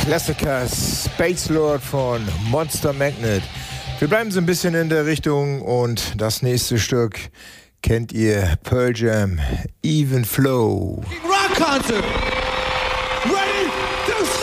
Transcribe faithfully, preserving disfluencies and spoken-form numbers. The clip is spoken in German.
Klassiker Space Lord von Monster Magnet. Wir bleiben so ein bisschen in der Richtung und das nächste Stück kennt ihr, Pearl Jam, Even Flow. Rock Concert!